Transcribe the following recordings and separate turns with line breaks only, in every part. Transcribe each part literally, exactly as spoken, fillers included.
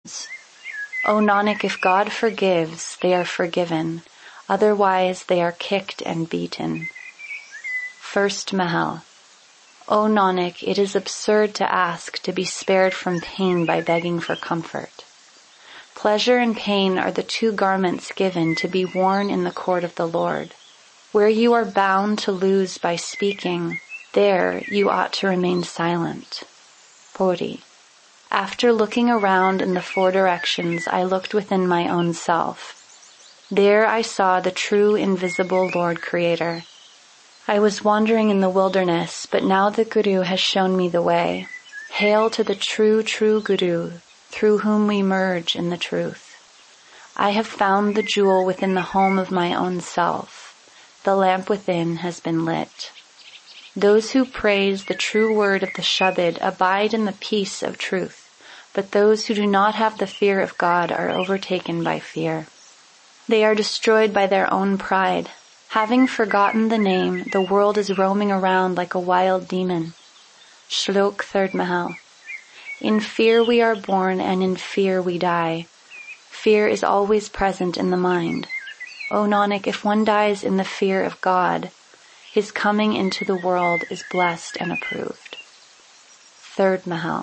O Nanak, if God forgives, they are forgiven. Otherwise they are kicked and beaten. First Mahal. O Nanak, it is absurd to ask to be spared from pain by begging for comfort. Pleasure and pain are the two garments given to be worn in the court of the Lord. Where you are bound to lose by speaking, there you ought to remain silent. Puri. After looking around in the four directions, I looked within my own self. There I saw the true invisible Lord Creator. I was wandering in the wilderness, but now the Guru has shown me the way. Hail to the true, true Guru, through whom we merge in the truth. I have found the jewel within the home of my own self. The lamp within has been lit. Those who praise the true word of the Shabad abide in the peace of truth, but those who do not have the fear of God are overtaken by fear. They are destroyed by their own pride. Having forgotten the name, the world is roaming around like a wild demon. Shlok Third Mahal. In fear we are born and in fear we die. Fear is always present in the mind. O Nanak, if one dies in the fear of God, his coming into the world is blessed and approved. Third Mahal.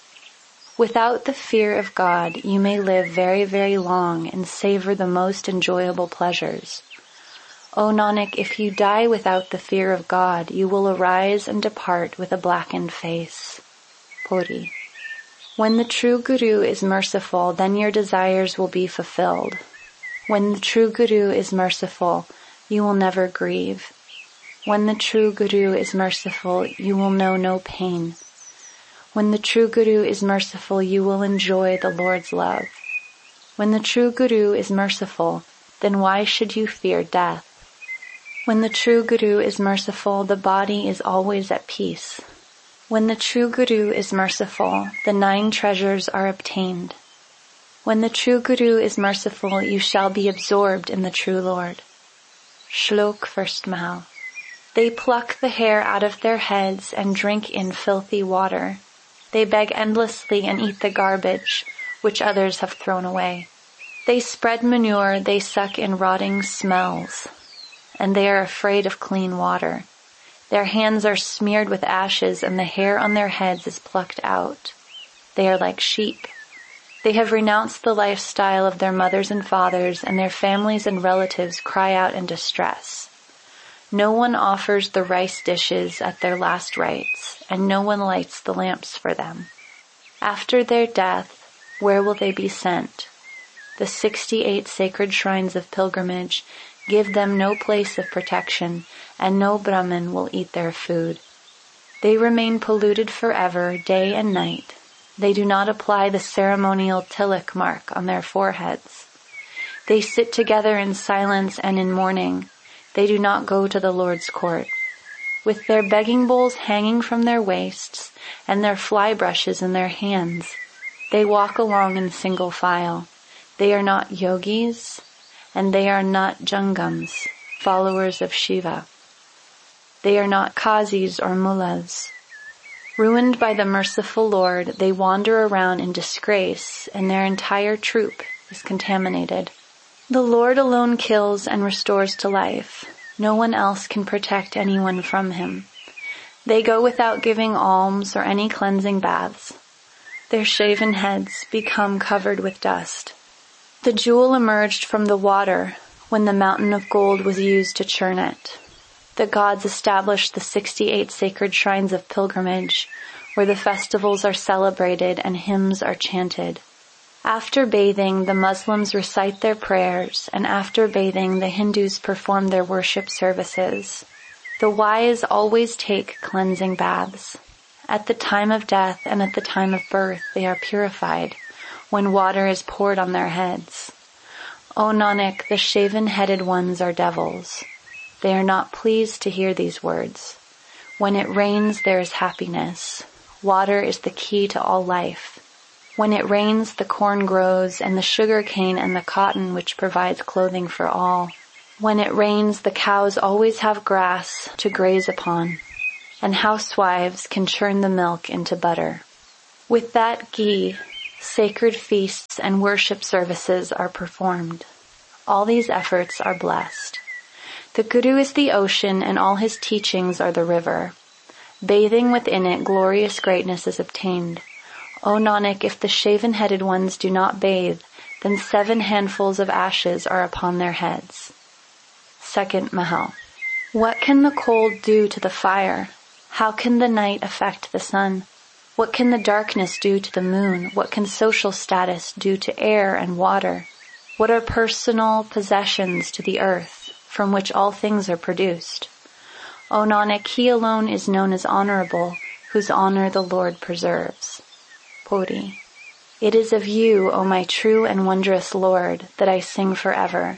Without the fear of God, you may live very, very long and savor the most enjoyable pleasures. O Nanak, if you die without the fear of God, you will arise and depart with a blackened face. Puri. When the true Guru is merciful, then your desires will be fulfilled. When the true Guru is merciful, you will never grieve. When the true Guru is merciful, you will know no pain. When the true Guru is merciful, you will enjoy the Lord's love. When the true Guru is merciful, then why should you fear death? When the true Guru is merciful, the body is always at peace. When the true Guru is merciful, the nine treasures are obtained. When the true Guru is merciful, you shall be absorbed in the true Lord. Shlok First Mahal. They pluck the hair out of their heads and drink in filthy water. They beg endlessly and eat the garbage, which others have thrown away. They spread manure, they suck in rotting smells, and they are afraid of clean water. Their hands are smeared with ashes, and the hair on their heads is plucked out. They are like sheep. They have renounced the lifestyle of their mothers and fathers, and their families and relatives cry out in distress. No one offers the rice dishes at their last rites, and no one lights the lamps for them. After their death, where will they be sent? The sixty-eight sacred shrines of pilgrimage give them no place of protection, and no Brahmin will eat their food. They remain polluted forever, day and night. They do not apply the ceremonial tilak mark on their foreheads. They sit together in silence and in mourning. They do not go to the Lord's court. With their begging bowls hanging from their waists and their fly brushes in their hands, they walk along in single file. They are not yogis, and they are not jangams, followers of Shiva. They are not qazis or mullahs. Ruined by the merciful Lord, they wander around in disgrace, and their entire troop is contaminated. The Lord alone kills and restores to life. No one else can protect anyone from him. They go without giving alms or any cleansing baths. Their shaven heads become covered with dust. The jewel emerged from the water when the mountain of gold was used to churn it. The gods established the sixty-eight sacred shrines of pilgrimage, where the festivals are celebrated and hymns are chanted. After bathing, the Muslims recite their prayers, and after bathing, the Hindus perform their worship services. The wise always take cleansing baths. At the time of death and at the time of birth, they are purified, when water is poured on their heads. O Nanak, the shaven-headed ones are devils. They are not pleased to hear these words. When it rains, there is happiness. Water is the key to all life. When it rains, the corn grows, and the sugar cane and the cotton which provides clothing for all. When it rains, the cows always have grass to graze upon, and housewives can churn the milk into butter. With that ghee, Sacred feasts and worship services are performed. All these efforts are blessed. The Guru is the ocean and all his teachings are the river. Bathing within it, glorious greatness is obtained. O Nanak, if the shaven-headed ones do not bathe, then seven handfuls of ashes are upon their heads. Second Mahal. What can the cold do to the fire? How can the night affect the sun? What can the darkness do to the moon? What can social status do to air and water? What are personal possessions to the earth, from which all things are produced? O Nanak, he alone is known as honorable, whose honor the Lord preserves. Puri. It is of you, O my true and wondrous Lord, that I sing forever.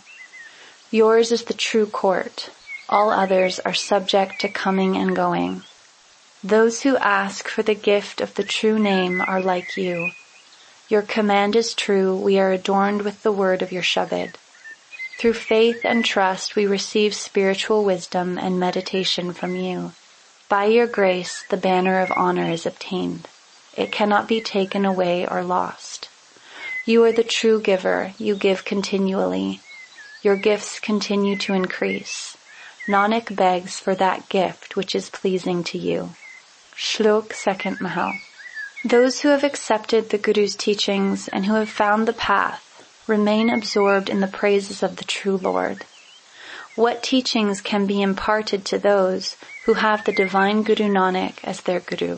Yours is the true court. All others are subject to coming and going. Those who ask for the gift of the true name are like you. Your command is true, we are adorned with the word of your Shabad. Through faith and trust we receive spiritual wisdom and meditation from you. By your grace the banner of honor is obtained. It cannot be taken away or lost. You are the true giver, you give continually. Your gifts continue to increase. Nanak begs for that gift which is pleasing to you. Shlok Second Mahal. Those who have accepted the Guru's teachings and who have found the path remain absorbed in the praises of the true Lord. What teachings can be imparted to those who have the divine Guru Nanak as their Guru?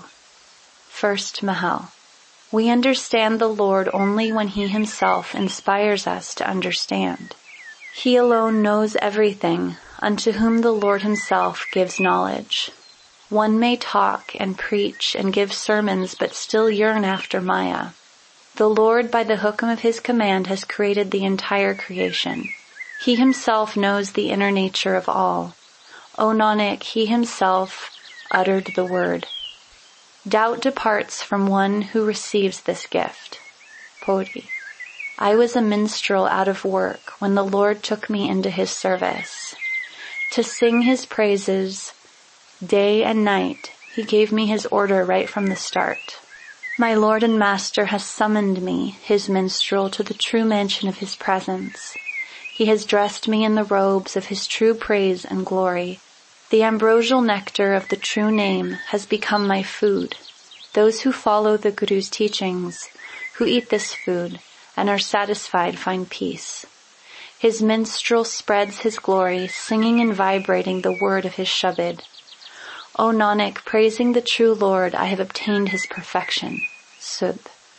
First Mahal. We understand the Lord only when he himself inspires us to understand. He alone knows everything, unto whom the Lord himself gives knowledge. One may talk and preach and give sermons but still yearn after Maya. The Lord, by the hukum of his command, has created the entire creation. He himself knows the inner nature of all. O Nanak, he himself uttered the word. Doubt departs from one who receives this gift. Puri. I was a minstrel out of work when the Lord took me into his service. To sing his praises day and night, he gave me his order right from the start. My Lord and Master has summoned me, his minstrel, to the true mansion of his presence. He has dressed me in the robes of his true praise and glory. The ambrosial nectar of the true name has become my food. Those who follow the Guru's teachings, who eat this food, and are satisfied find peace. His minstrel spreads his glory, singing and vibrating the word of his Shabad. O Nanak, praising the true Lord, I have obtained his perfection. Sudh.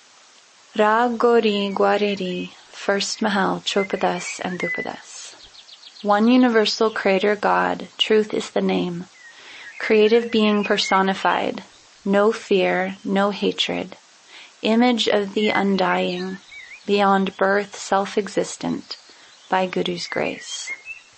Rag Gauri Gwareri, First Mahal, Chopadas and Dupadas. One universal creator God, truth is the name. Creative being personified, no fear, no hatred. Image of the undying, beyond birth, self-existent, by Guru's grace.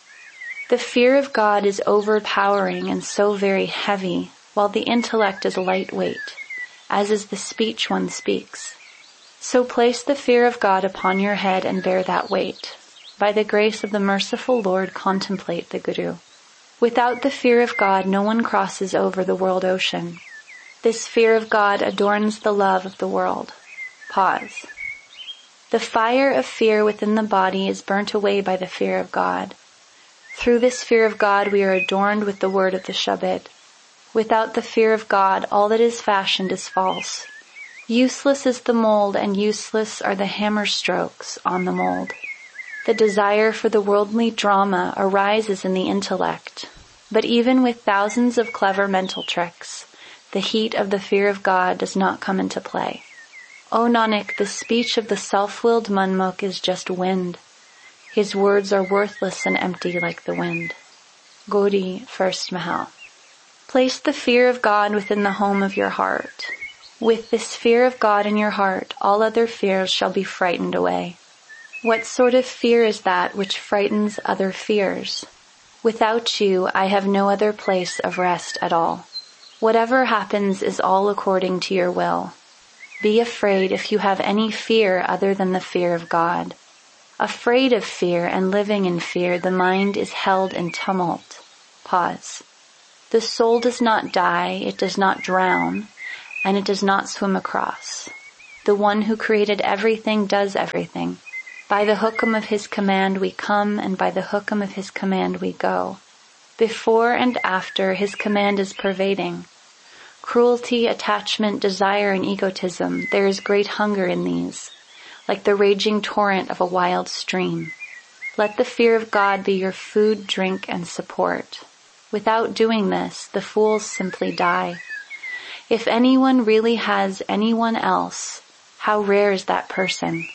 The fear of God is overpowering and so very heavy, while the intellect is lightweight, as is the speech one speaks. So place the fear of God upon your head and bear that weight. By the grace of the merciful Lord, contemplate the Guru. Without the fear of God, no one crosses over the world ocean. This fear of God adorns the love of the world. Pause. The fire of fear within the body is burnt away by the fear of God. Through this fear of God we are adorned with the word of the Shabad. Without the fear of God, all that is fashioned is false. Useless is the mold and useless are the hammer strokes on the mold. The desire for the worldly drama arises in the intellect, but even with thousands of clever mental tricks, the heat of the fear of God does not come into play. O Nanak, the speech of the self-willed Manmukh is just wind. His words are worthless and empty like the wind. Gauri, First Mahal. Place the fear of God within the home of your heart. With this fear of God in your heart, all other fears shall be frightened away. What sort of fear is that which frightens other fears? Without you, I have no other place of rest at all. Whatever happens is all according to your will. Be afraid if you have any fear other than the fear of God. Afraid of fear and living in fear, the mind is held in tumult. Pause. The soul does not die, it does not drown, and it does not swim across. The one who created everything does everything. By the hukum of his command we come, and by the hukum of his command we go. Before and after, his command is pervading. Cruelty, attachment, desire, and egotism, there is great hunger in these, like the raging torrent of a wild stream. Let the fear of God be your food, drink, and support. Without doing this, the fools simply die. If anyone really has anyone else, how rare is that person?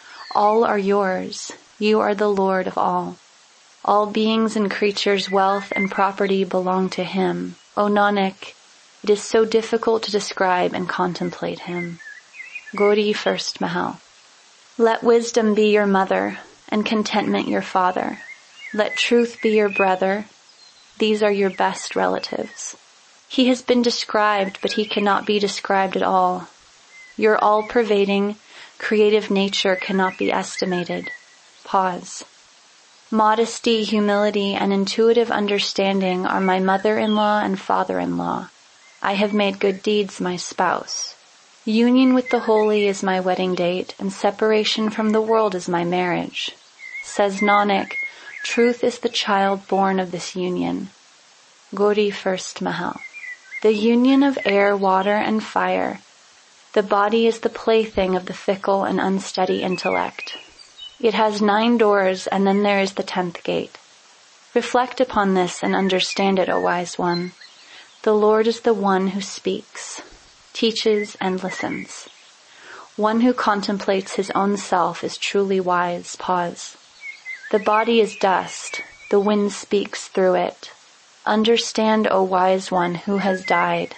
All are yours. You are the Lord of all. All beings and creatures, wealth and property belong to him. O Nanak, it is so difficult to describe and contemplate him. Gauri First Mahal. Let wisdom be your mother, and contentment your father. Let truth be your brother. These are your best relatives. He has been described, but he cannot be described at all. Your all-pervading, creative nature cannot be estimated. Pause. Modesty, humility, and intuitive understanding are my mother-in-law and father-in-law. I have made good deeds my spouse. Union with the holy is my wedding date, and separation from the world is my marriage. Says Nanak, truth is the child born of this union. Gauri First Mahal. The union of air, water, and fire. The body is the plaything of the fickle and unsteady intellect. It has nine doors, and then there is the tenth gate. Reflect upon this and understand it, O wise one. The Lord is the one who speaks, teaches, and listens. One who contemplates his own self is truly wise. Pause. The body is dust. The wind speaks through it. Understand, O wise one, who has died.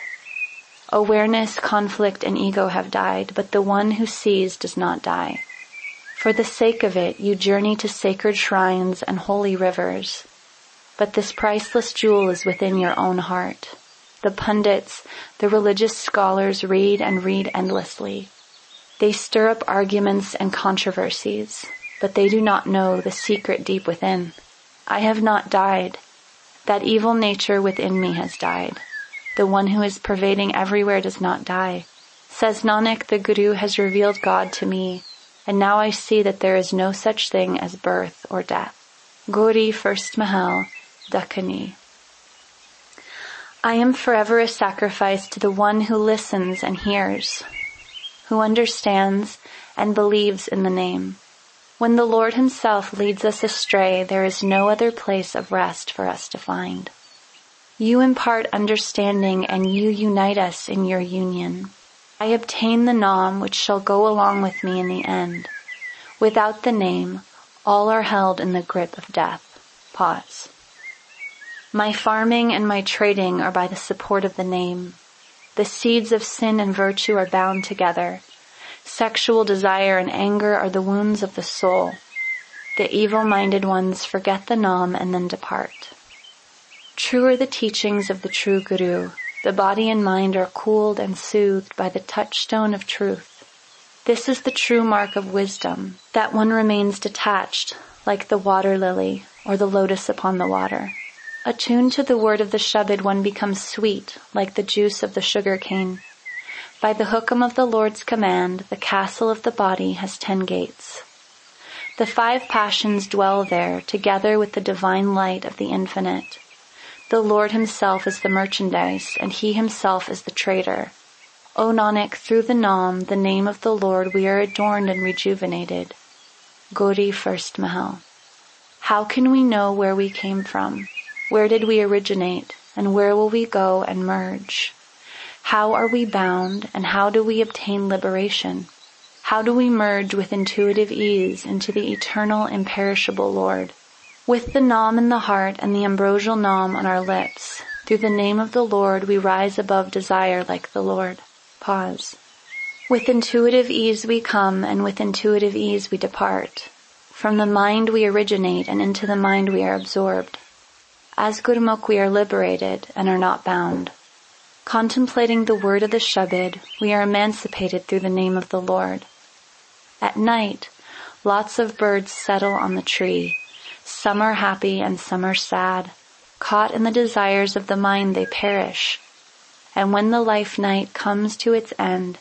Awareness, conflict, and ego have died, but the one who sees does not die. For the sake of it, you journey to sacred shrines and holy rivers. But this priceless jewel is within your own heart. The pundits, the religious scholars read and read endlessly. They stir up arguments and controversies, but they do not know the secret deep within. I have not died. That evil nature within me has died. The one who is pervading everywhere does not die. Says Nanak, the Guru has revealed God to me, and now I see that there is no such thing as birth or death. Gauri First Mahal, Dakkani. I am forever a sacrifice to the one who listens and hears, who understands and believes in the name. When the Lord himself leads us astray, there is no other place of rest for us to find. You impart understanding and you unite us in your union. I obtain the Naam which shall go along with me in the end. Without the name, all are held in the grip of death. Pause. My farming and my trading are by the support of the name. The seeds of sin and virtue are bound together. Sexual desire and anger are the wounds of the soul. The evil-minded ones forget the Naam and then depart. True are the teachings of the true Guru. The body and mind are cooled and soothed by the touchstone of truth. This is the true mark of wisdom, that one remains detached, like the water lily or the lotus upon the water. Attuned to the word of the Shabad, one becomes sweet, like the juice of the sugar cane. By the hukum of the Lord's command, the castle of the body has ten gates. The five passions dwell there, together with the divine light of the infinite. The Lord himself is the merchandise, and he himself is the trader. O Nanak, through the Naam, the name of the Lord, we are adorned and rejuvenated. Gauri First Mahal. How can we know where we came from? Where did we originate? And where will we go and merge? How are we bound, and how do we obtain liberation? How do we merge with intuitive ease into the eternal, imperishable Lord? With the Naam in the heart and the ambrosial Naam on our lips, through the name of the Lord we rise above desire like the Lord. Pause. With intuitive ease we come, and with intuitive ease we depart. From the mind we originate, and into the mind we are absorbed. As Gurmukh we are liberated and are not bound. Contemplating the word of the Shabad, we are emancipated through the name of the Lord. At night, lots of birds settle on the tree. Some are happy and some are sad. Caught in the desires of the mind, they perish. And when the life night comes to its end,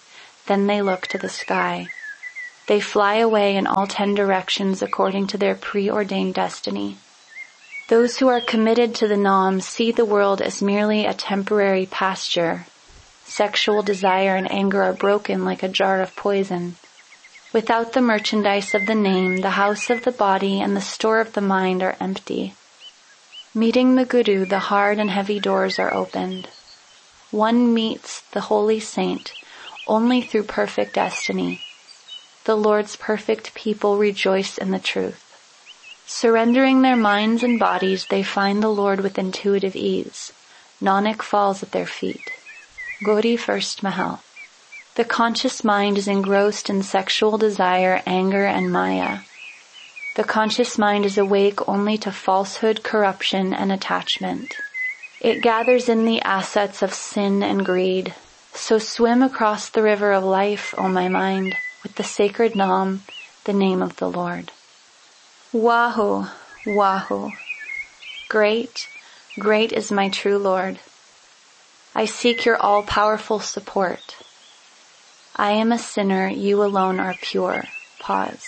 then they look to the sky. They fly away in all ten directions according to their preordained destiny. Those who are committed to the Nam see the world as merely a temporary pasture. Sexual desire and anger are broken like a jar of poison. Without the merchandise of the name, the house of the body and the store of the mind are empty. Meeting the Guru, the hard and heavy doors are opened. One meets the holy saint only through perfect destiny. The Lord's perfect people rejoice in the truth. Surrendering their minds and bodies, they find the Lord with intuitive ease. Nanak falls at their feet. Gauri First Mahal. The conscious mind is engrossed in sexual desire, anger, and maya. The conscious mind is awake only to falsehood, corruption, and attachment. It gathers in the assets of sin and greed. So swim across the river of life, O my mind, with the sacred Nam, the name of the Lord. Wahu, Wahu. Great, great is my true Lord. I seek your all-powerful support. I am a sinner, you alone are pure. Pause.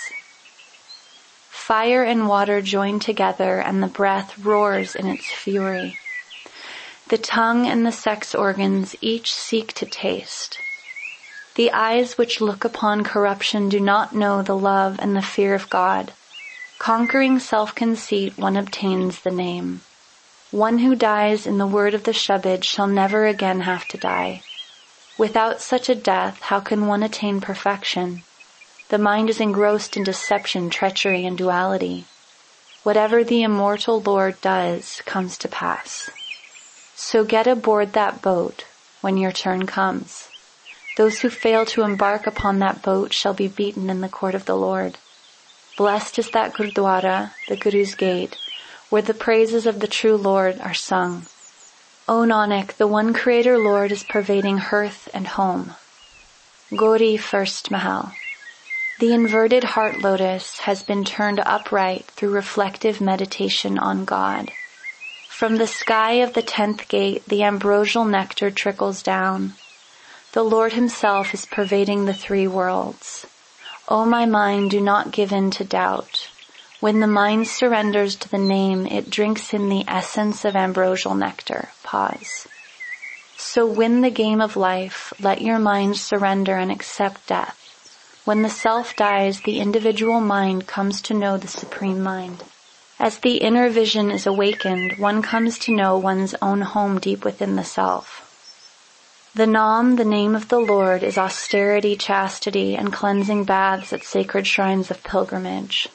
Fire and water join together and the breath roars in its fury. The tongue and the sex organs each seek to taste. The eyes which look upon corruption do not know the love and the fear of God. Conquering self-conceit, one obtains the name. One who dies in the word of the Shabad shall never again have to die. Without such a death, how can one attain perfection? The mind is engrossed in deception, treachery, and duality. Whatever the immortal Lord does comes to pass. So get aboard that boat when your turn comes. Those who fail to embark upon that boat shall be beaten in the court of the Lord. Blessed is that Gurdwara, the Guru's gate, where the praises of the true Lord are sung. O Nanak, the one Creator Lord is pervading hearth and home. Gauri First Mahal. The inverted heart lotus has been turned upright through reflective meditation on God. From the sky of the tenth gate, the ambrosial nectar trickles down. The Lord himself is pervading the three worlds. O my mind, do not give in to doubt. When the mind surrenders to the name, it drinks in the essence of ambrosial nectar. Pause. So win the game of life, let your mind surrender and accept death. When the self dies, the individual mind comes to know the Supreme Mind. As the inner vision is awakened, one comes to know one's own home deep within the self. The Nam, the name of the Lord, is austerity, chastity, and cleansing baths at sacred shrines of pilgrimage.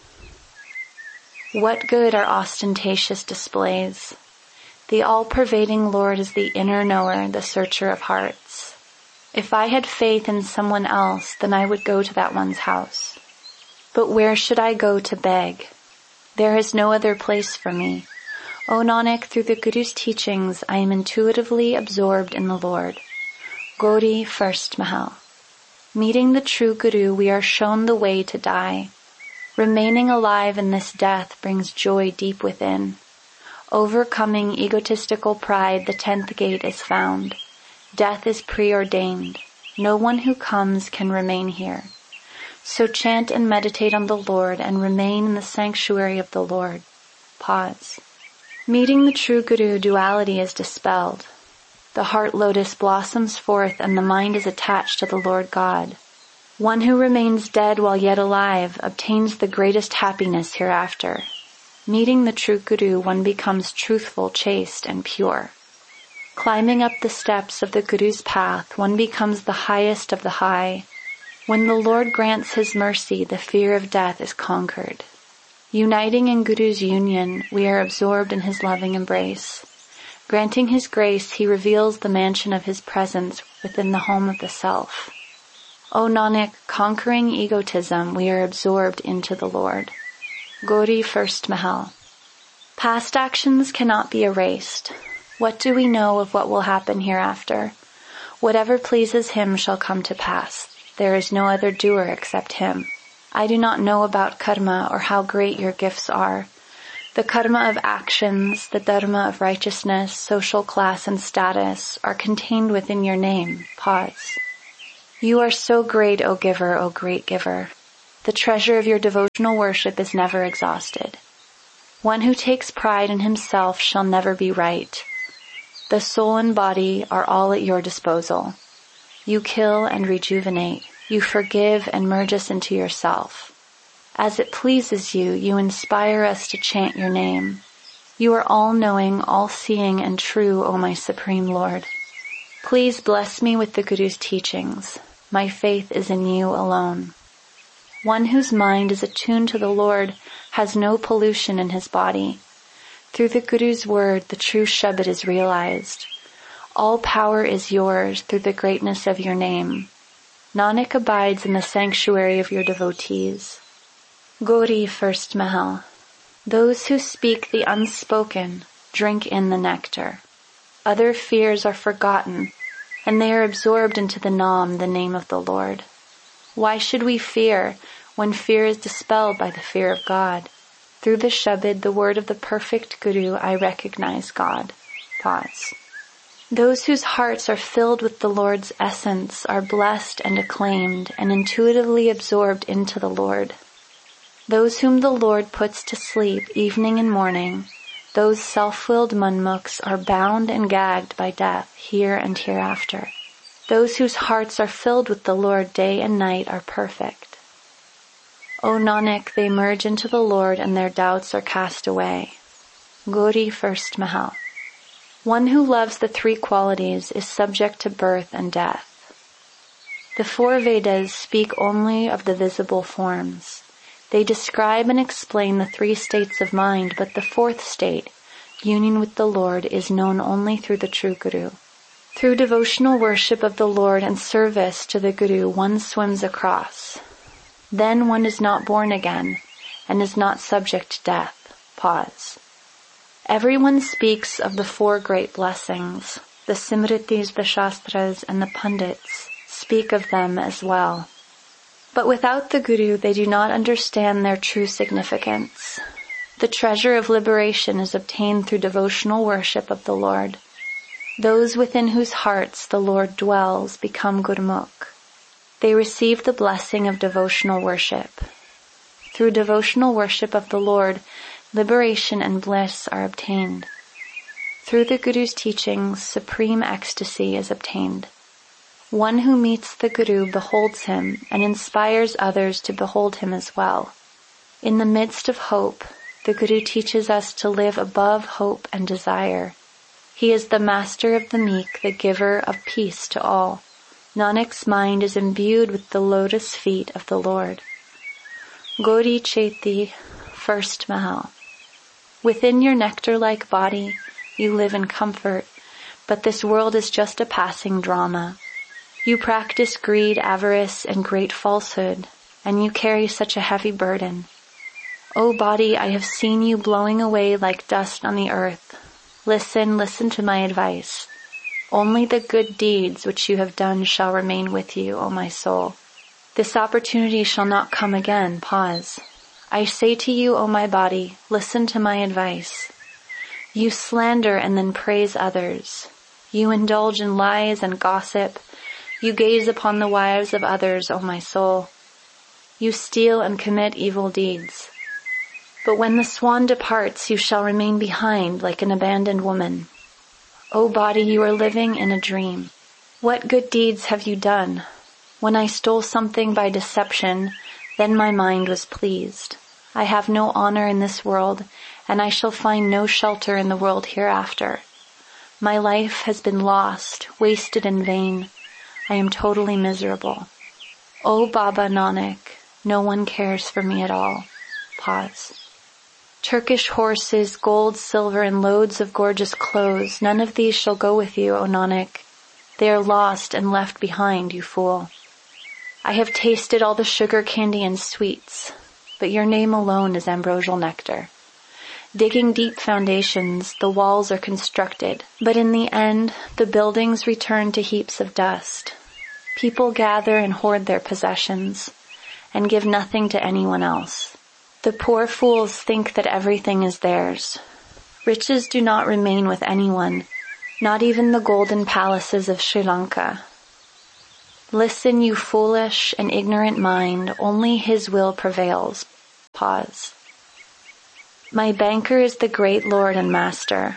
What good are ostentatious displays? The all-pervading Lord is the inner knower, the searcher of hearts. If I had faith in someone else, then I would go to that one's house. But where should I go to beg? There is no other place for me. O Nanak, through the Guru's teachings, I am intuitively absorbed in the Lord. Gauri First Mahal. Meeting the true Guru, we are shown the way to die. Remaining alive in this death brings joy deep within. Overcoming egotistical pride, the tenth gate is found. Death is preordained. No one who comes can remain here. So chant and meditate on the Lord and remain in the sanctuary of the Lord. Pause. Meeting the true Guru, duality is dispelled. The heart lotus blossoms forth and the mind is attached to the Lord God. One who remains dead while yet alive obtains the greatest happiness hereafter. Meeting the true Guru, one becomes truthful, chaste, and pure. Climbing up the steps of the Guru's path, one becomes the highest of the high. When the Lord grants his mercy, the fear of death is conquered. Uniting in Guru's union, we are absorbed in his loving embrace. Granting his grace, he reveals the mansion of his presence within the home of the self. O Nanak, conquering egotism, we are absorbed into the Lord. Gauri First Mahal. Past actions cannot be erased. What do we know of what will happen hereafter? Whatever pleases him shall come to pass. There is no other doer except him. I do not know about karma or how great your gifts are. The karma of actions, the dharma of righteousness, social class and status are contained within your name. Pause. You are so great, O giver, O great giver. The treasure of your devotional worship is never exhausted. One who takes pride in himself shall never be right. The soul and body are all at your disposal. You kill and rejuvenate. You forgive and merge us into yourself. As it pleases you, you inspire us to chant your name. You are all-knowing, all-seeing, and true, O my Supreme Lord. Please bless me with the Guru's teachings. My faith is in you alone. One whose mind is attuned to the Lord has no pollution in his body. Through the Guru's word, the true Shabad is realized. All power is yours through the greatness of your name. Nanak abides in the sanctuary of your devotees. Gauri, first Mahal. Those who speak the unspoken drink in the nectar. Other fears are forgotten, and they are absorbed into the Nam, the name of the Lord. Why should we fear when fear is dispelled by the fear of God? Through the Shabad, the word of the perfect Guru, I recognize God. Pause. Those whose hearts are filled with the Lord's essence are blessed and acclaimed and intuitively absorbed into the Lord. Those whom the Lord puts to sleep evening and morning, those self-willed munmuks are bound and gagged by death here and hereafter. Those whose hearts are filled with the Lord day and night are perfect. O Nanak, they merge into the Lord and their doubts are cast away. Gauri, first Mahal. One who loves the three qualities is subject to birth and death. The four Vedas speak only of the visible forms. They describe and explain the three states of mind, but the fourth state, union with the Lord, is known only through the true Guru. Through devotional worship of the Lord and service to the Guru, one swims across. Then one is not born again and is not subject to death. Pause. Everyone speaks of the four great blessings. The Simritis, the Shastras, and the Pandits speak of them as well. But without the Guru, they do not understand their true significance. The treasure of liberation is obtained through devotional worship of the Lord. Those within whose hearts the Lord dwells become Gurmukh. They receive the blessing of devotional worship. Through devotional worship of the Lord, liberation and bliss are obtained. Through the Guru's teachings, supreme ecstasy is obtained. One who meets the Guru beholds him and inspires others to behold him as well. In the midst of hope, the Guru teaches us to live above hope and desire. He is the master of the meek, the giver of peace to all. Nanak's mind is imbued with the lotus feet of the Lord. Gauri Cheti, first Mahal. Within your nectar-like body, you live in comfort, but this world is just a passing drama. You practice greed, avarice, and great falsehood, and you carry such a heavy burden. O body, I have seen you blowing away like dust on the earth. Listen, listen to my advice. Only the good deeds which you have done shall remain with you, O my soul. This opportunity shall not come again. Pause. I say to you, O my body, listen to my advice. You slander and then praise others. You indulge in lies and gossip. You gaze upon the wives of others, O my soul. You steal and commit evil deeds. But when the swan departs, you shall remain behind like an abandoned woman. O body, you are living in a dream. What good deeds have you done? When I stole something by deception, then my mind was pleased. I have no honor in this world, and I shall find no shelter in the world hereafter. My life has been lost, wasted in vain. I am totally miserable. O Baba Nanak, no one cares for me at all. Pause. Turkish horses, gold, silver, and loads of gorgeous clothes, none of these shall go with you, O Nanak. They are lost and left behind, you fool. I have tasted all the sugar candy and sweets, but your name alone is ambrosial nectar. Digging deep foundations, the walls are constructed, but in the end, the buildings return to heaps of dust. People gather and hoard their possessions, and give nothing to anyone else. The poor fools think that everything is theirs. Riches do not remain with anyone, not even the golden palaces of Sri Lanka. Listen, you foolish and ignorant mind, only his will prevails. Pause. My banker is the great Lord and Master.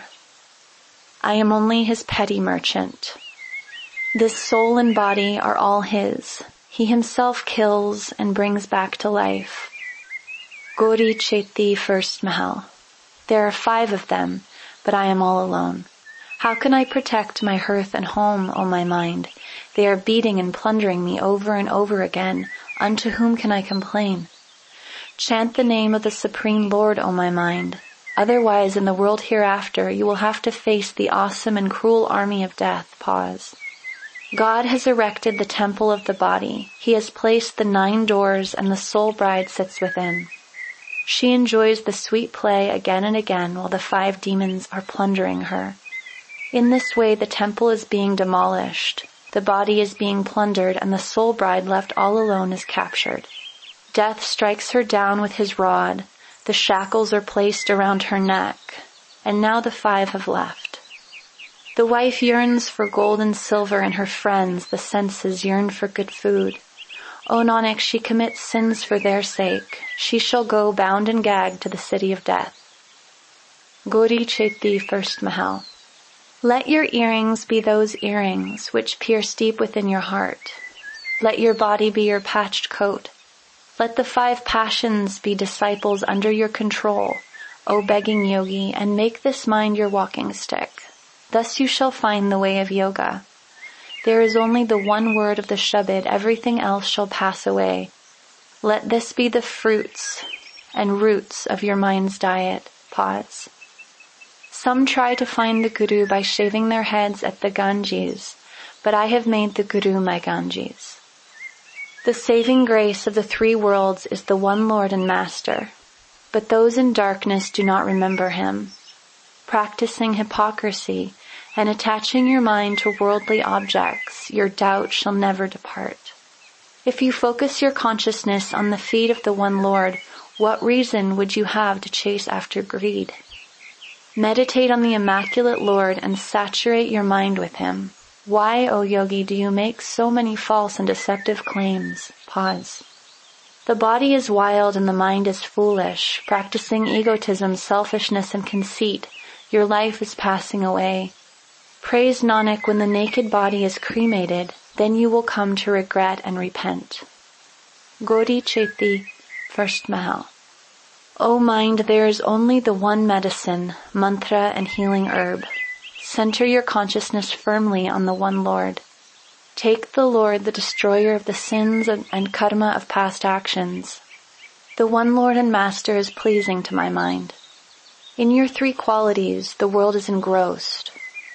I am only his petty merchant. This soul and body are all his. He himself kills and brings back to life. Gauri Cheti First Mahal. There are five of them, but I am all alone. How can I protect my hearth and home, O my mind? They are beating and plundering me over and over again. Unto whom can I complain? Chant the name of the Supreme Lord, O my mind. Otherwise, in the world hereafter, you will have to face the awesome and cruel army of death. Pause. God has erected the temple of the body. He has placed the nine doors, and the soul bride sits within. She enjoys the sweet play again and again while the five demons are plundering her. In this way, the temple is being demolished, the body is being plundered, and the soul bride left all alone is captured. Death strikes her down with his rod, the shackles are placed around her neck, and now the five have left. The wife yearns for gold and silver, and her friends, the senses, yearn for good food. O Nanak, she commits sins for their sake. She shall go bound and gagged to the city of death. Gauri Cheti First Mahal. Let your earrings be those earrings which pierce deep within your heart. Let your body be your patched coat. Let the five passions be disciples under your control, O begging yogi, and make this mind your walking stick. Thus you shall find the way of yoga. There is only the one word of the Shabad, everything else shall pass away. Let this be the fruits and roots of your mind's diet. Pause. Some try to find the Guru by shaving their heads at the Ganges, but I have made the Guru my Ganges. The saving grace of the three worlds is the one Lord and Master, but those in darkness do not remember him. Practicing hypocrisy and attaching your mind to worldly objects, your doubt shall never depart. If you focus your consciousness on the feet of the one Lord, what reason would you have to chase after greed? Meditate on the immaculate Lord and saturate your mind with him. Why, O yogi, do you make so many false and deceptive claims? Pause. The body is wild and the mind is foolish. Practicing egotism, selfishness, and conceit, your life is passing away. Praise Nanak, when the naked body is cremated, then you will come to regret and repent. Gauri Cheti First Mahal. O mind, there is only the one medicine, mantra, and healing herb. Center your consciousness firmly on the one Lord. Take the Lord, the destroyer of the sins and karma of past actions. The one Lord and Master is pleasing to my mind. In your three qualities, the world is engrossed.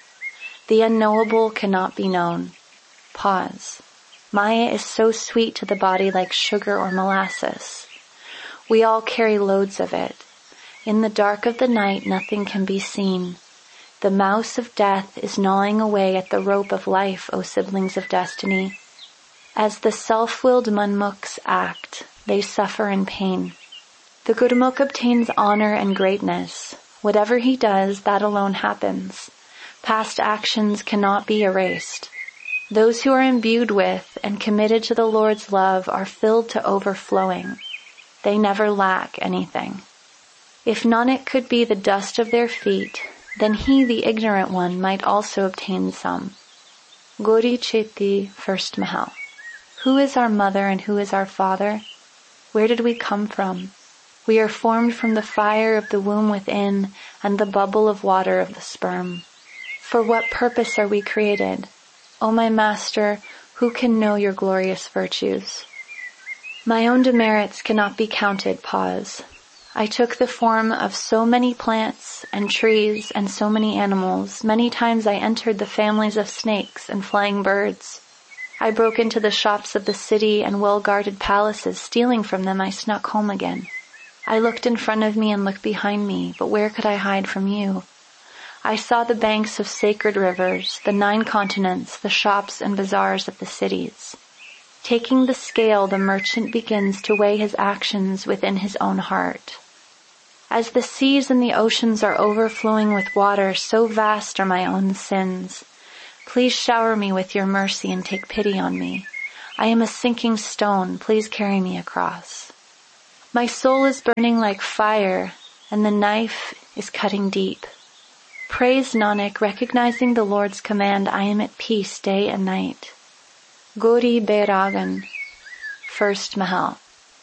The unknowable cannot be known. Pause. Maya is so sweet to the body like sugar or molasses. We all carry loads of it. In the dark of the night, nothing can be seen. The mouse of death is gnawing away at the rope of life, O siblings of destiny. As the self-willed manmukhs act, they suffer in pain. The Gurmukh obtains honor and greatness. Whatever he does, that alone happens. Past actions cannot be erased. Those who are imbued with and committed to the Lord's love are filled to overflowing. They never lack anything. If Nanak could be the dust of their feet, then he, the ignorant one, might also obtain some. Gauri Cheti First Mahal. Who is our mother and who is our father? Where did we come from? We are formed from the fire of the womb within and the bubble of water of the sperm. For what purpose are we created? O my Master, who can know your glorious virtues? My own demerits cannot be counted. Pause. I took the form of so many plants and trees and so many animals. Many times I entered the families of snakes and flying birds. I broke into the shops of the city and well-guarded palaces. Stealing from them, I snuck home again. I looked in front of me and looked behind me, but where could I hide from you? I saw the banks of sacred rivers, the nine continents, the shops and bazaars of the cities. Taking the scale, the merchant begins to weigh his actions within his own heart. As the seas and the oceans are overflowing with water, so vast are my own sins. Please shower me with your mercy and take pity on me. I am a sinking stone, please carry me across. My soul is burning like fire, and the knife is cutting deep. Praise Nanak, recognizing the Lord's command, I am at peace day and night. Gauri Bairagan, First Mahal.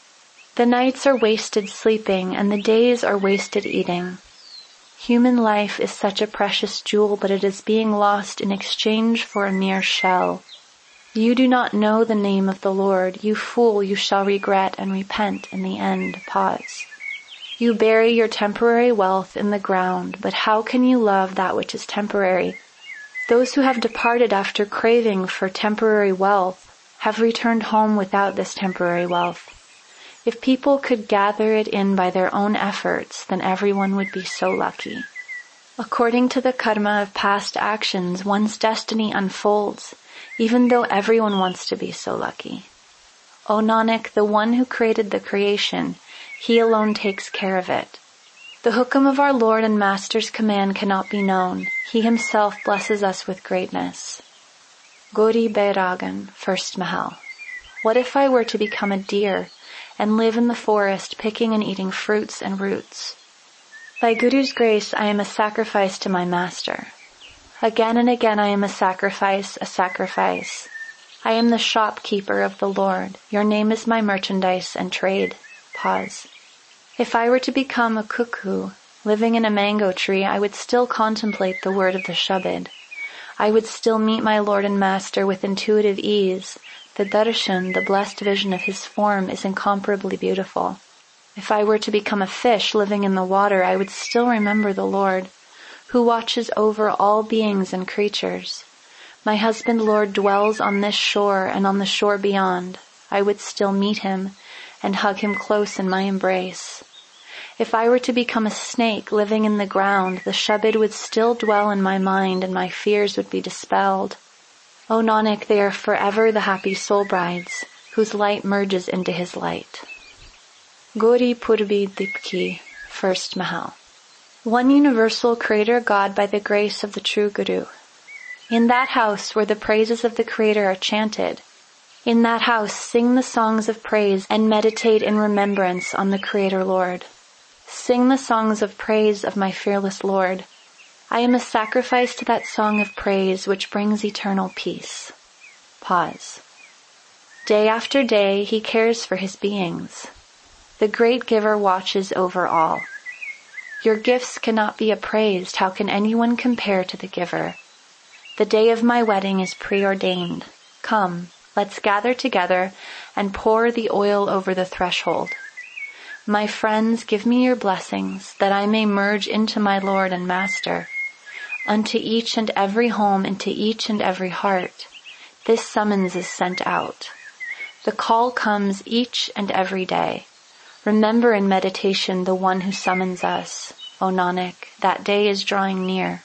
The nights are wasted sleeping, and the days are wasted eating. Human life is such a precious jewel, but it is being lost in exchange for a mere shell. You do not know the name of the Lord. You fool, you shall regret and repent in the end. Pause. You bury your temporary wealth in the ground, but how can you love that which is temporary? Those who have departed after craving for temporary wealth have returned home without this temporary wealth. If people could gather it in by their own efforts, then everyone would be so lucky. According to the karma of past actions, one's destiny unfolds, even though everyone wants to be so lucky. O Nanak, the one who created the creation, he alone takes care of it. The hukam of our Lord and Master's command cannot be known. He himself blesses us with greatness. Gauri Bairagan, First Mahal. What if I were to become a deer and live in the forest picking and eating fruits and roots? By Guru's grace, I am a sacrifice to my Master. Again and again I am a sacrifice, a sacrifice. I am the shopkeeper of the Lord. Your name is my merchandise and trade. Pause. If I were to become a cuckoo, living in a mango tree, I would still contemplate the word of the Shabad. I would still meet my Lord and Master with intuitive ease. The darshan, the blessed vision of his form, is incomparably beautiful. If I were to become a fish living in the water, I would still remember the Lord, who watches over all beings and creatures. My husband Lord dwells on this shore and on the shore beyond. I would still meet him and hug him close in my embrace. If I were to become a snake living in the ground, the Shabad would still dwell in my mind and my fears would be dispelled. O Nanak, they are forever the happy soul brides, whose light merges into his light. Gauri Purbi Dipki, First Mahal. One universal Creator God by the grace of the true Guru. In that house where the praises of the Creator are chanted, in that house sing the songs of praise and meditate in remembrance on the Creator Lord. Sing the songs of praise of my fearless Lord. I am a sacrifice to that song of praise which brings eternal peace. Pause. Day after day he cares for his beings. The great giver watches over all. Your gifts cannot be appraised. How can anyone compare to the giver? The day of my wedding is preordained. Come, let's gather together and pour the oil over the threshold. My friends, give me your blessings that I may merge into my Lord and Master. Unto each and every home, into each and every heart, this summons is sent out. The call comes each and every day. Remember in meditation the one who summons us. O Nanak, that day is drawing near.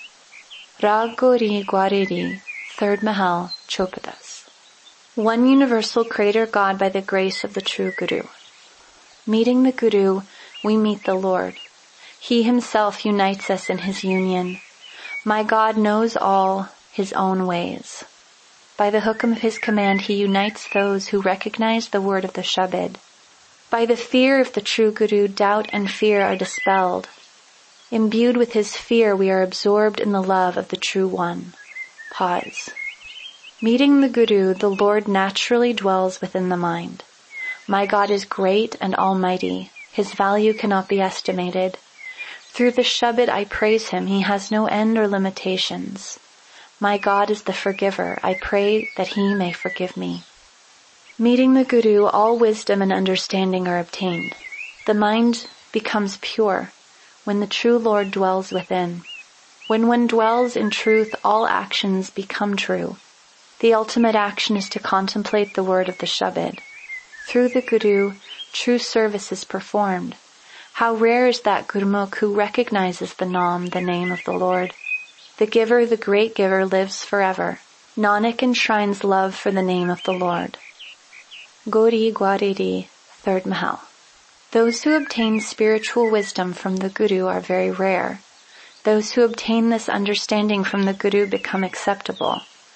Rag Gauri Gwariri, Third Mahal, Chopadas. One universal Creator God by the grace of the true Guru. Meeting the Guru, we meet the Lord. He himself unites us in his union. My God knows all his own ways. By the hukam of his command, he unites those who recognize the word of the Shabad. By the fear of the true Guru, doubt and fear are dispelled. Imbued with his fear, we are absorbed in the love of the true one. Pause. Meeting the Guru, the Lord naturally dwells within the mind. My God is great and almighty. His value cannot be estimated. Through the Shabad I praise him. He has no end or limitations. My God is the forgiver. I pray that he may forgive me. Meeting the Guru, all wisdom and understanding are obtained. The mind becomes pure when the true Lord dwells within. When one dwells in truth, all actions become true. The ultimate action is to contemplate the word of the Shabad. Through the Guru, true service is performed. How rare is that Gurmukh who recognizes the Naam, the name of the Lord. The giver, the great giver, lives forever. Nanak enshrines love for the name of the Lord. Gauri Gwariri, Third Mahal. Those who obtain spiritual wisdom from the Guru are very rare. Those who obtain this understanding from the Guru become acceptable.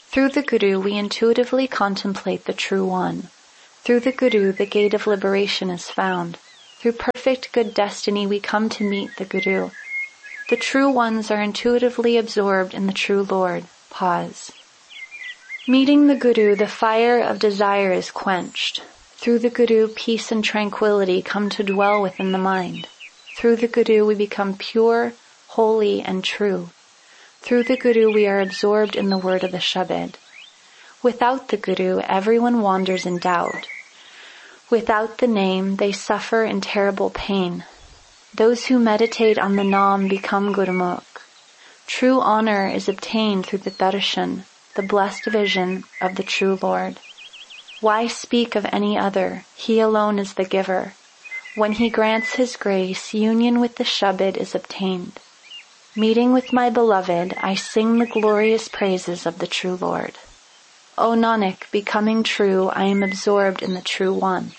Through the Guru, we intuitively contemplate the True One. Through the Guru, the gate of liberation is found. Through perfect good destiny, we come to meet the Guru. The true ones are intuitively absorbed in the true Lord. Pause. Meeting the Guru, the fire of desire is quenched. Through the Guru, peace and tranquility come to dwell within the mind. Through the Guru, we become pure, holy, and true. Through the Guru, we are absorbed in the word of the Shabad. Without the Guru, everyone wanders in doubt. Without the name, they suffer in terrible pain. Those who meditate on the Naam become Gurumukh. True honor is obtained through the darshan, the blessed vision of the true Lord. Why speak of any other? He alone is the giver. When he grants his grace, union with the Shabad is obtained. Meeting with my beloved, I sing the glorious praises of the true Lord. O Nanak, becoming true, I am absorbed in the true one.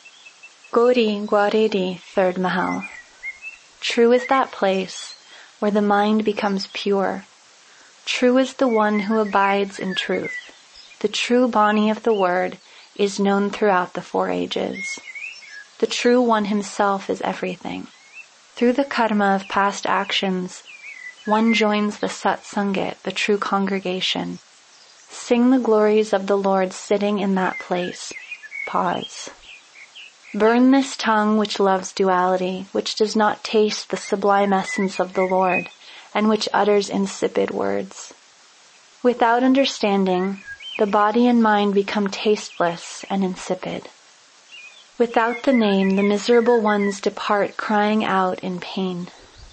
Gauri Gwaredi, third Mahal. True is that place where the mind becomes pure. True is the one who abides in truth. The true Bani of the word is known throughout the four ages. The true one himself is everything. Through the karma of past actions, one joins the Satsangat, the true congregation. Sing the glories of the Lord sitting in that place. Pause. Burn this tongue which loves duality, which does not taste the sublime essence of the Lord, and which utters insipid words. Without understanding, the body and mind become tasteless and insipid. Without the name, the miserable ones depart crying out in pain.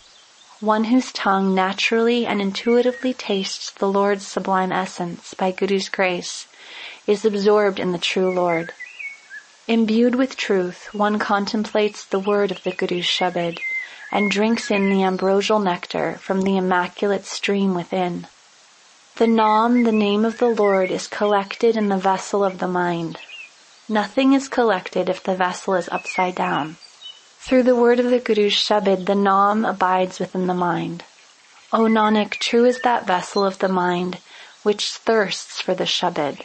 One whose tongue naturally and intuitively tastes the Lord's sublime essence by Guru's grace is absorbed in the true Lord. Imbued with truth, one contemplates the word of the Guru's Shabad and drinks in the ambrosial nectar from the immaculate stream within. The Naam, the name of the Lord, is collected in the vessel of the mind. Nothing is collected if the vessel is upside down. Through the word of the Guru's Shabad, the Naam abides within the mind. O Nanak, true is that vessel of the mind which thirsts for the Shabad.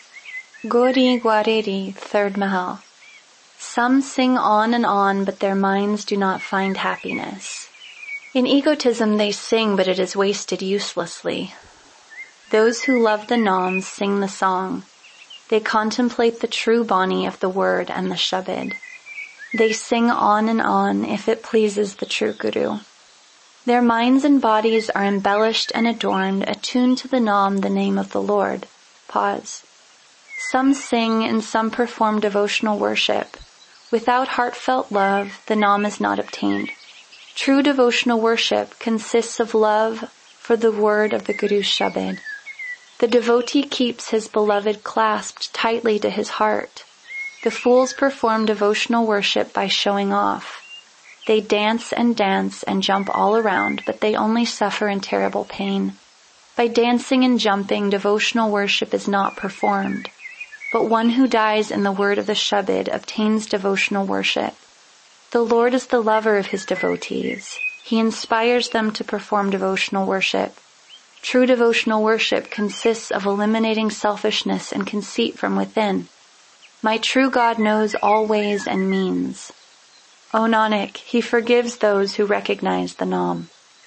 Gauri Gwaredi, third Mahal. Some sing on and on, but their minds do not find happiness. In egotism they sing, but it is wasted uselessly. Those who love the Naam sing the song. They contemplate the true Bani of the word and the Shabad. They sing on and on if it pleases the true Guru. Their minds and bodies are embellished and adorned, attuned to the Naam, the name of the Lord. Pause. Some sing and some perform devotional worship. Without heartfelt love, the Naam is not obtained. True devotional worship consists of love for the word of the Guru's Shabad. The devotee keeps his beloved clasped tightly to his heart. The fools perform devotional worship by showing off. They dance and dance and jump all around, but they only suffer in terrible pain. By dancing and jumping, devotional worship is not performed. But one who dies in the word of the Shabad obtains devotional worship. The Lord is the lover of his devotees. He inspires them to perform devotional worship. True devotional worship consists of eliminating selfishness and conceit from within. My true God knows all ways and means. O Nanak, he forgives those who recognize the Naam.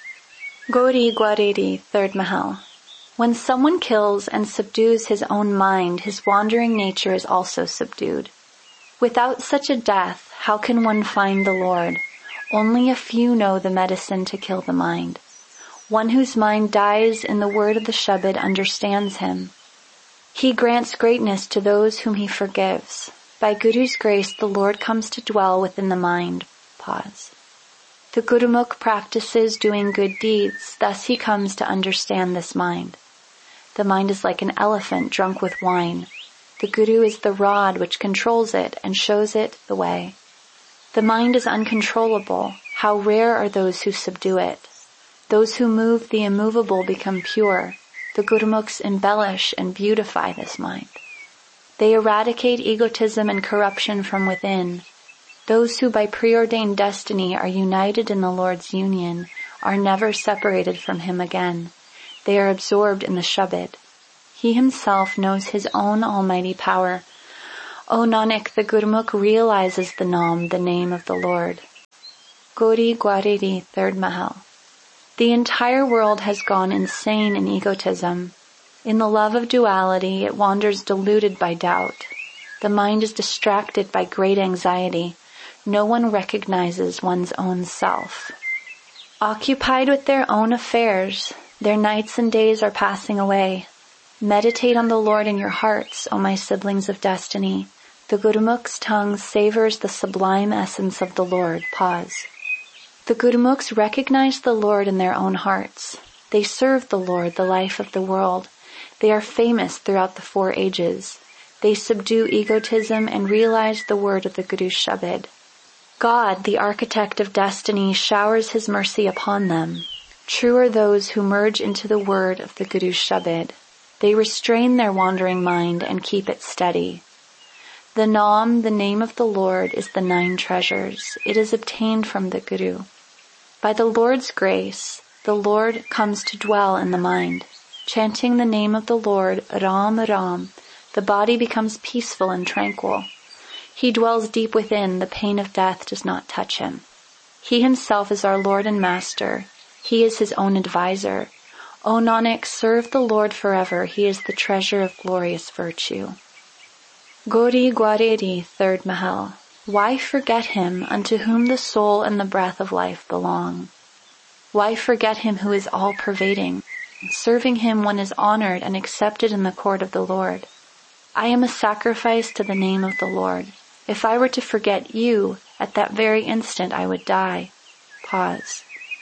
Gauri Gwaredi, third Mahal. When someone kills and subdues his own mind, his wandering nature is also subdued. Without such a death, how can one find the Lord? Only a few know the medicine to kill the mind. One whose mind dies in the word of the Shabad understands him. He grants greatness to those whom he forgives. By Guru's grace, the Lord comes to dwell within the mind. Pause. The Gurumukh practices doing good deeds, thus he comes to understand this mind. The mind is like an elephant drunk with wine. The Guru is the rod which controls it and shows it the way. The mind is uncontrollable. How rare are those who subdue it. Those who move the immovable become pure. The Gurumukhs embellish and beautify this mind. They eradicate egotism and corruption from within. Those who by preordained destiny are united in the Lord's union are never separated from him again. They are absorbed in the Shabad. He himself knows his own almighty power. O Nanak, the Gurmukh realizes the Nam, the name of the Lord. Gauri Gwariri, third Mahal. The entire world has gone insane in egotism. In the love of duality, it wanders deluded by doubt. The mind is distracted by great anxiety. No one recognizes one's own self. Occupied with their own affairs, their nights and days are passing away. Meditate on the Lord in your hearts, O my siblings of destiny. The Gurmukh's tongue savors the sublime essence of the Lord. Pause. The Gurmukhs recognize the Lord in their own hearts. They serve the Lord, the life of the world. They are famous throughout the four ages. They subdue egotism and realize the word of the Guru Shabad. God, the architect of destiny, showers his mercy upon them. True are those who merge into the word of the Guru Shabad. They restrain their wandering mind and keep it steady. The Nam, the name of the Lord, is the nine treasures. It is obtained from the Guru. By the Lord's grace, the Lord comes to dwell in the mind. Chanting the name of the Lord, Ram Ram, the body becomes peaceful and tranquil. He dwells deep within, the pain of death does not touch him. He himself is our Lord and Master. He is his own advisor. O Nanak, serve the Lord forever. He is the treasure of glorious virtue. Gauri Gwariri, third Mahal. Why forget him unto whom the soul and the breath of life belong? Why forget him who is all-pervading? Serving him one is honored and accepted in the court of the Lord. I am a sacrifice to the name of the Lord. If I were to forget you, at that very instant I would die. Pause.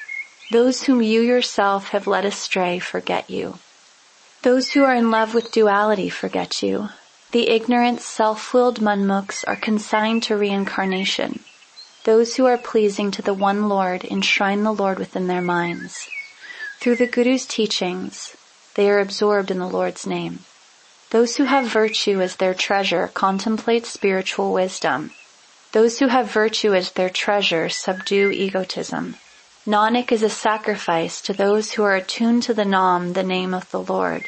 Those whom you yourself have led astray forget you. Those who are in love with duality forget you. The ignorant, self-willed Manmukhs are consigned to reincarnation. Those who are pleasing to the one Lord enshrine the Lord within their minds. Through the Guru's teachings, they are absorbed in the Lord's name. Those who have virtue as their treasure contemplate spiritual wisdom. Those who have virtue as their treasure subdue egotism. Nanak is a sacrifice to those who are attuned to the Nam, the name of the Lord.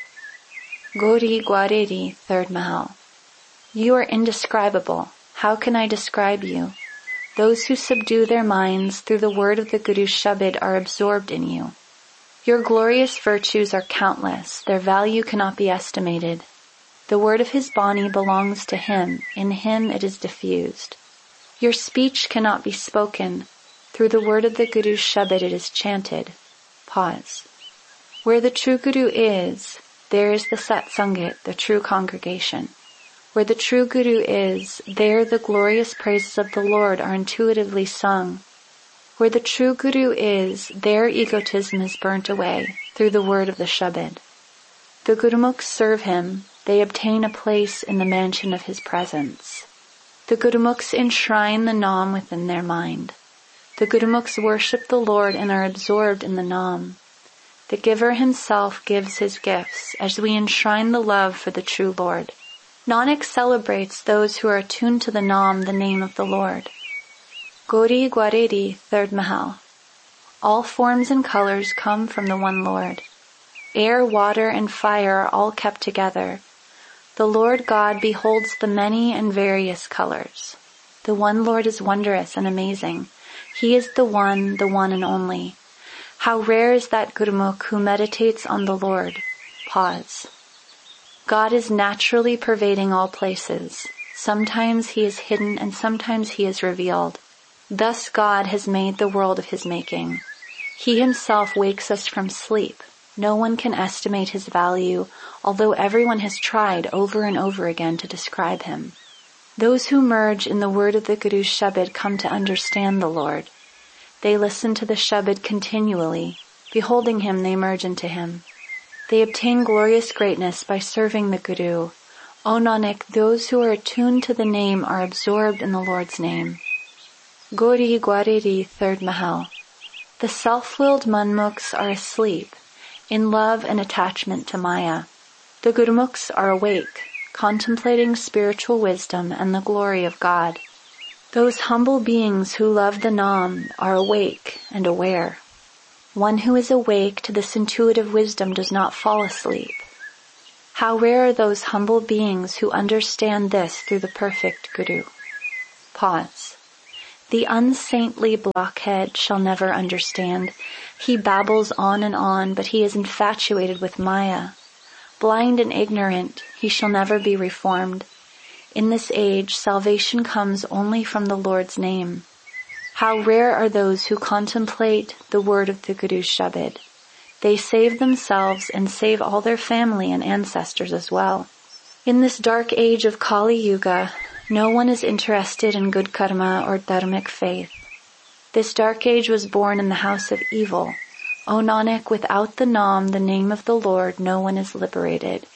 Gauri Gwariri, third Mahal. You are indescribable. How can I describe you? Those who subdue their minds through the word of the Guru Shabad are absorbed in you. Your glorious virtues are countless. Their value cannot be estimated. The word of his Bani belongs to him. In him it is diffused. Your speech cannot be spoken. Through the word of the Guru Shabad it is chanted. Pause. Where the true Guru is, there is the Satsangit, the true congregation. Where the true Guru is, there the glorious praises of the Lord are intuitively sung. Where the true Guru is, there egotism is burnt away through the word of the Shabad. The Gurmukhs serve him. They obtain a place in the mansion of his presence. The Gurmukhs enshrine the Nam within their mind. The Gurmukhs worship the Lord and are absorbed in the Nam. The giver himself gives his gifts as we enshrine the love for the true Lord. Nanak celebrates those who are attuned to the Nam, the name of the Lord. Gauri Gwariri, third Mahal. All forms and colors come from the one Lord. Air, water, and fire are all kept together. The Lord God beholds the many and various colors. The one Lord is wondrous and amazing. He is the one, the one and only. How rare is that Gurmukh who meditates on the Lord. Pause. God is naturally pervading all places. Sometimes he is hidden and sometimes he is revealed. Thus God has made the world of his making. He himself wakes us from sleep. No one can estimate his value, although everyone has tried over and over again to describe him. Those who merge in the word of the Guru Shabad come to understand the Lord. They listen to the Shabad continually. Beholding him, they merge into him. They obtain glorious greatness by serving the Guru. O Nanak, those who are attuned to the name are absorbed in the Lord's name. Gauri Gwariri, third Mahal. The self-willed Manmukhs are asleep, in love and attachment to Maya. The Gurmukhs are awake, contemplating spiritual wisdom and the glory of God. Those humble beings who love the Nam are awake and aware. One who is awake to this intuitive wisdom does not fall asleep. How rare are those humble beings who understand this through the perfect Guru. Pause. The unsaintly blockhead shall never understand. He babbles on and on, but he is infatuated with Maya. Blind and ignorant, he shall never be reformed. In this age, salvation comes only from the Lord's name. How rare are those who contemplate the word of the Guru Shabad. They save themselves and save all their family and ancestors as well. In this dark age of Kali Yuga, no one is interested in good karma or dharmic faith. This dark age was born in the house of evil. O Nanak, without the Naam, the name of the Lord, no one is liberated.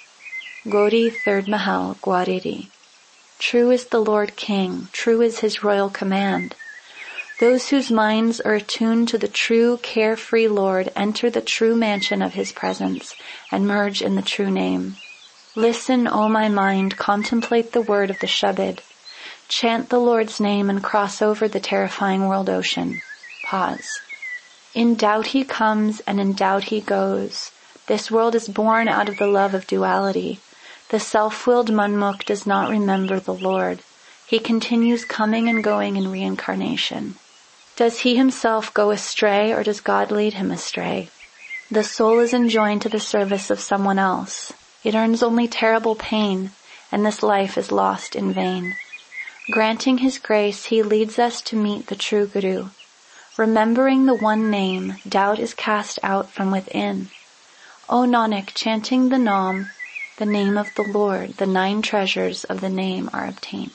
Gauri, third Mahal, Gwariri. True is the Lord King, true is his royal command. Those whose minds are attuned to the true, carefree Lord enter the true mansion of his presence and merge in the true name. Listen, O my mind, contemplate the word of the Shabad. Chant the Lord's name and cross over the terrifying world ocean. Pause. In doubt he comes and in doubt he goes. This world is born out of the love of duality. The self-willed Manmukh does not remember the Lord. He continues coming and going in reincarnation. Does he himself go astray or does God lead him astray? The soul is enjoined to the service of someone else. It earns only terrible pain, and this life is lost in vain. Granting his grace, he leads us to meet the true Guru. Remembering the one name, doubt is cast out from within. O Nanak, chanting the Naam, the name of the Lord, the nine treasures of the name are obtained.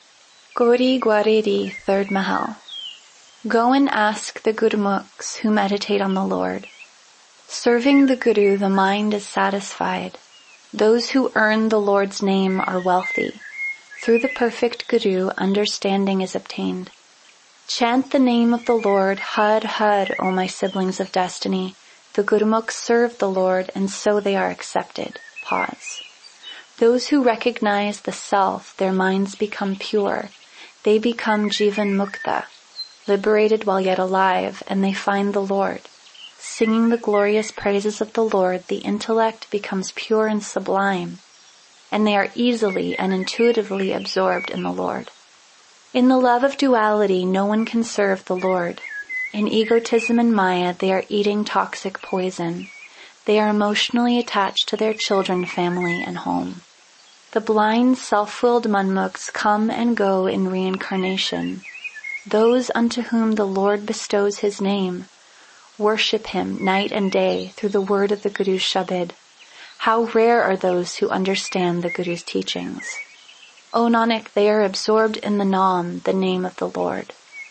Gauri Gwariri, third Mahal. Go and ask the Gurmukhs who meditate on the Lord. Serving the Guru, the mind is satisfied. Those who earn the Lord's name are wealthy. Through the perfect Guru, understanding is obtained. Chant the name of the Lord, Har Har, O my siblings of destiny. The Gurmukhs serve the Lord, and so they are accepted. Pause. Those who recognize the self, their minds become pure. They become Jivan Mukta, liberated while yet alive, and they find the Lord. Singing the glorious praises of the Lord, the intellect becomes pure and sublime, and they are easily and intuitively absorbed in the Lord. In the love of duality, no one can serve the Lord. In egotism and Maya, they are eating toxic poison. They are emotionally attached to their children, family, and home. The blind, self-willed Manmukhs come and go in reincarnation. Those unto whom the Lord bestows his name worship him night and day through the word of the Guru's Shabad. How rare are those who understand the Guru's teachings. O Nanak, they are absorbed in the Naam, the name of the Lord.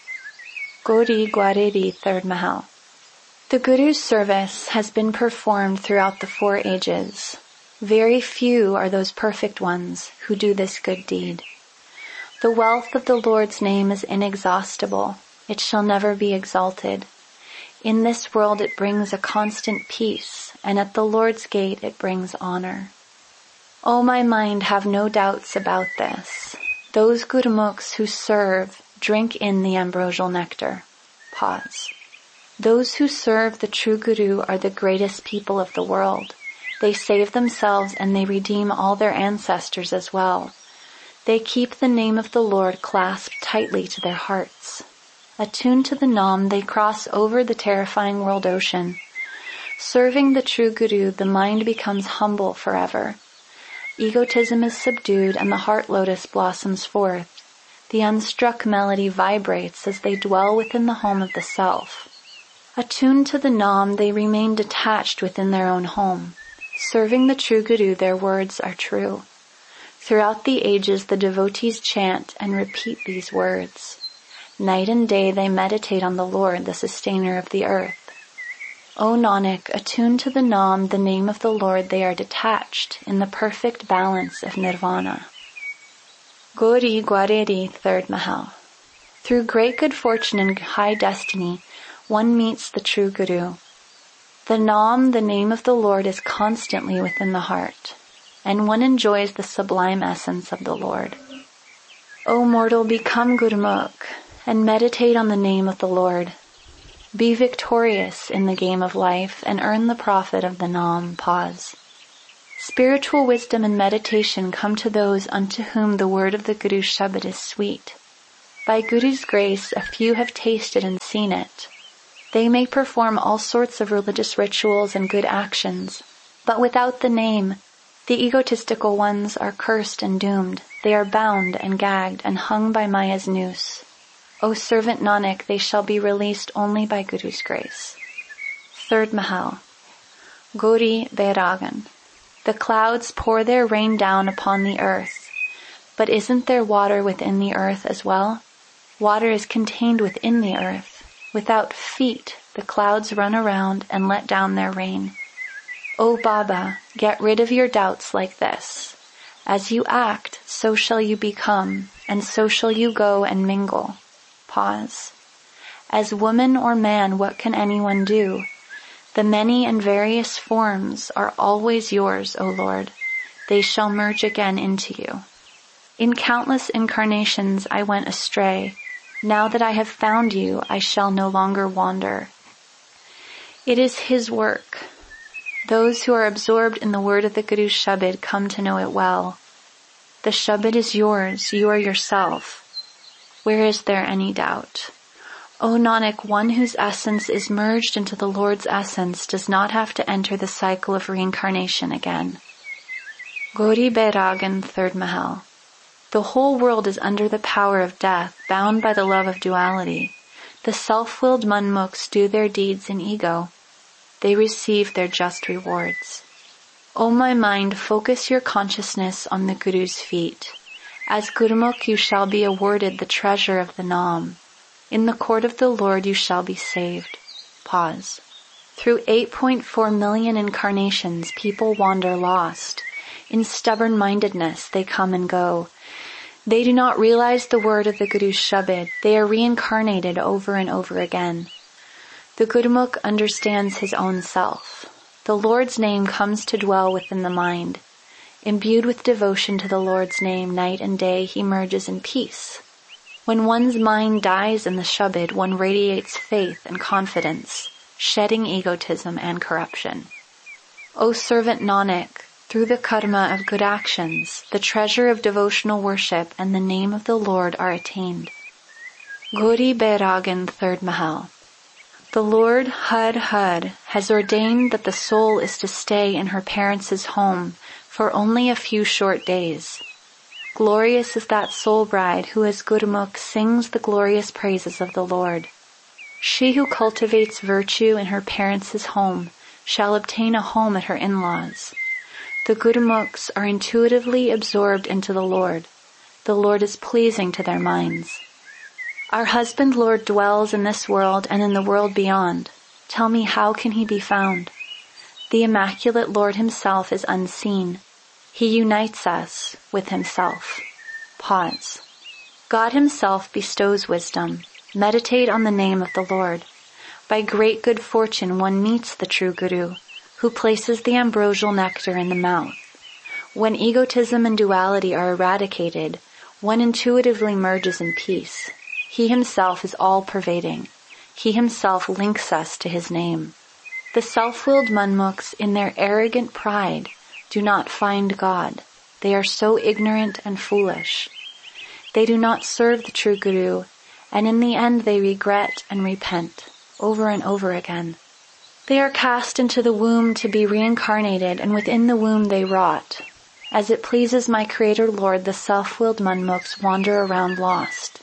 Gauri Gwariri, third Mahal. The Guru's service has been performed throughout the four ages. Very few are those perfect ones who do this good deed. The wealth of the Lord's name is inexhaustible. It shall never be exalted. In this world it brings a constant peace, and at the Lord's gate it brings honor. O my mind, have no doubts about this. Those Gurmukhs who serve drink in the ambrosial nectar. Pause. Those who serve the true Guru are the greatest people of the world. They save themselves and they redeem all their ancestors as well. They keep the name of the Lord clasped tightly to their hearts. Attuned to the Naam, they cross over the terrifying world ocean. Serving the true Guru, the mind becomes humble forever. Egotism is subdued and the heart lotus blossoms forth. The unstruck melody vibrates as they dwell within the home of the self. Attuned to the Naam, they remain detached within their own home. Serving the true Guru, their words are true. Throughout the ages, the devotees chant and repeat these words. Night and day they meditate on the Lord, the sustainer of the earth. O Nanak, attuned to the Naam, the name of the Lord, they are detached in the perfect balance of nirvana. Gauri Gwariri, third Mahal. Through great good fortune and high destiny, one meets the true Guru. The Naam, the name of the Lord, is constantly within the heart, and one enjoys the sublime essence of the Lord. O mortal, become Gurmukh, and meditate on the name of the Lord. Be victorious in the game of life, and earn the profit of the Naam. Pause. Spiritual wisdom and meditation come to those unto whom the word of the Guru's Shabad is sweet. By Guru's grace, a few have tasted and seen it. They may perform all sorts of religious rituals and good actions, but without the name, the egotistical ones are cursed and doomed. They are bound and gagged and hung by Maya's noose. O servant Nanak, they shall be released only by Guru's grace. Third Mahal. Gauri Bairagan. The clouds pour their rain down upon the earth, but isn't there water within the earth as well? Water is contained within the earth. Without feet, the clouds run around and let down their rain. O Baba, get rid of your doubts like this. As you act, so shall you become, and so shall you go and mingle. Pause. As woman or man, what can anyone do? The many and various forms are always yours, O Lord. They shall merge again into you. In countless incarnations I went astray. Now that I have found you, I shall no longer wander. It is His work. Those who are absorbed in the word of the Guru's Shabad come to know it well. The Shabad is yours, you are yourself. Where is there any doubt? O Nanak, one whose essence is merged into the Lord's essence does not have to enter the cycle of reincarnation again. Gauri Bairagan, Third Mahal. The whole world is under the power of death, bound by the love of duality. The self-willed manmukhs do their deeds in ego. They receive their just rewards. O my mind, focus your consciousness on the Guru's feet. As Gurmukh you shall be awarded the treasure of the Naam. In the court of the Lord you shall be saved. Pause. Through eight point four million incarnations, people wander lost. In stubborn-mindedness they come and go. They do not realize the word of the Guru's Shabad. They are reincarnated over and over again. The Gurmukh understands his own self. The Lord's name comes to dwell within the mind. Imbued with devotion to the Lord's name night and day, he merges in peace. When one's mind dies in the Shabad, one radiates faith and confidence, shedding egotism and corruption. O servant Nanak, through the karma of good actions, the treasure of devotional worship and the name of the Lord are attained. Gauri Bairagan, Third Mahal. The Lord Had Had has ordained that the soul is to stay in her parents' home for only a few short days. Glorious is that soul bride who as Gurmukh sings the glorious praises of the Lord. She who cultivates virtue in her parents' home shall obtain a home at her in-laws. The Gurmukhs are intuitively absorbed into the Lord. The Lord is pleasing to their minds. Our husband Lord dwells in this world and in the world beyond. Tell me, how can he be found? The immaculate Lord himself is unseen. He unites us with himself. Pause. God himself bestows wisdom. Meditate on the name of the Lord. By great good fortune one meets the true Guru, who places the ambrosial nectar in the mouth. When egotism and duality are eradicated, one intuitively merges in peace. He himself is all-pervading. He himself links us to his name. The self-willed manmukhs, in their arrogant pride, do not find God. They are so ignorant and foolish. They do not serve the true Guru, and in the end they regret and repent, over and over again. They are cast into the womb to be reincarnated, and within the womb they rot. As it pleases my Creator Lord, the self-willed manmukhs wander around lost.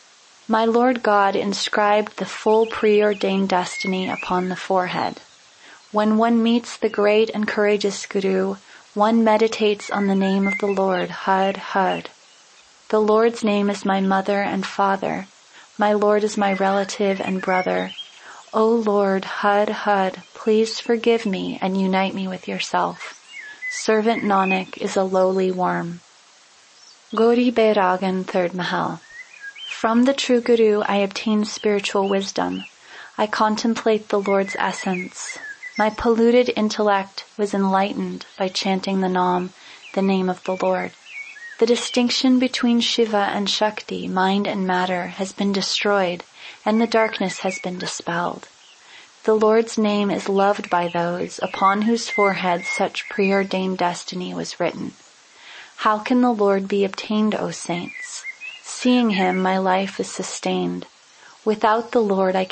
My Lord God inscribed the full preordained destiny upon the forehead. When one meets the great and courageous Guru, one meditates on the name of the Lord, Had Had. The Lord's name is my mother and father. My Lord is my relative and brother. O Lord, Had Had, please forgive me and unite me with yourself. Servant Nanak is a lowly worm. Gauri Bairagan, Third Mahal. From the true Guru I obtain spiritual wisdom. I contemplate the Lord's essence. My polluted intellect was enlightened by chanting the Naam, the name of the Lord. The distinction between Shiva and Shakti, mind and matter, has been destroyed, and the darkness has been dispelled. The Lord's name is loved by those upon whose foreheads such preordained destiny was written. How can the Lord be obtained, O saints? Seeing him, my life is sustained. Without the Lord I